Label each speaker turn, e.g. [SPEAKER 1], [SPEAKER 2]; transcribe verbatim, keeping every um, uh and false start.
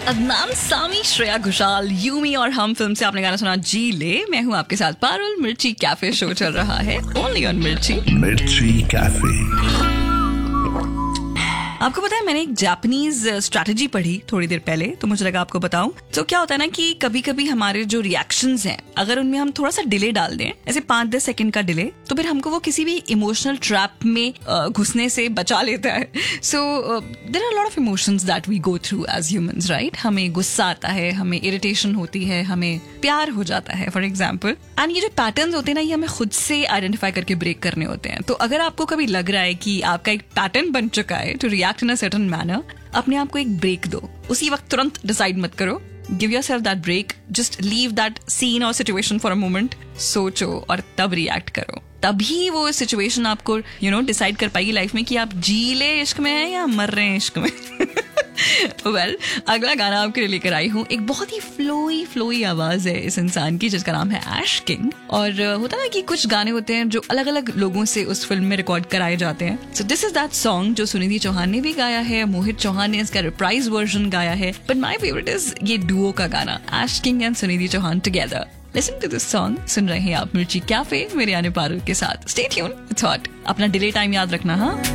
[SPEAKER 1] Adnan Sami, Shreya Ghoshal, Yumi और हम film से आपने गाना सुना जी ले। मैं हूँ आपके साथ पारुल। मिर्ची कैफे शो चल रहा है ओनली ऑन मिर्ची
[SPEAKER 2] मिर्ची कैफे।
[SPEAKER 1] आपको पता है मैंने एक जापानीज स्ट्रैटेजी पढ़ी थोड़ी देर पहले, तो मुझे लगा आपको बताऊं। तो क्या होता है ना कि कभी कभी हमारे जो रिएक्शंस हैं, अगर उनमें हम थोड़ा सा डिले डाल दें, ऐसे पांच दस सेकंड का डिले, तो फिर हमको वो किसी भी इमोशनल ट्रैप में घुसने से बचा लेता है। So there are lot of emotions that we go through as humans, right. हमें गुस्सा आता है, हमें इरिटेशन होती है, हमें प्यार हो जाता है फॉर एग्जाम्पल। एंड ये जो पैटर्न्स होते हैं ना, ये हमें खुद से आइडेंटिफाई करके ब्रेक करने होते हैं। तो अगर आपको कभी लग रहा है कि आपका एक पैटर्न बन चुका है to react in a certain manner, अपने आप को एक ब्रेक दो। उसी वक्त तुरंत डिसाइड मत करो। Give yourself that break, just leave that scene और सिचुएशन फॉर अ मोमेंट, सोचो और तब रिएक्ट करो। तभी वो सिचुएशन आपको यू नो डिसाइड कर पाएगी लाइफ में कि आप जी ले इश्क में हैं या मर रहे हैं इश्क में। वेल well, अगला गाना आपके लिए लेकर आई हूँ। एक बहुत ही फ्लोई फ्लोई आवाज है इस इंसान की, जिसका नाम है ऐश किंग। और होता है कि कुछ गाने होते हैं जो अलग अलग लोगों से उस फिल्म में रिकॉर्ड कराए जाते हैं। So this is that song जो सुनिधि चौहान ने भी गाया है, मोहित चौहान ने इसका रिप्राइज वर्जन गाया है, बट माई फेवरेट इज ये डुओ का गाना, ऐश king and Sunidhi Chauhan together. Listen to this song. सुन रहे हैं आप मिर्ची कैफे मेरे यानी पारुल के साथ। Stay tuned, it's hot. अपना डिले टाइम याद रखना। हाँ।